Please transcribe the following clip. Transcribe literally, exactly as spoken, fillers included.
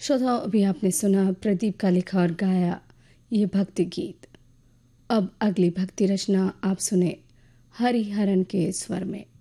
श्रोताओं, अभी आपने सुना प्रदीप का लिखा और गाया ये भक्ति गीत। अब अगली भक्ति रचना आप सुने हरिहरन के स्वर में।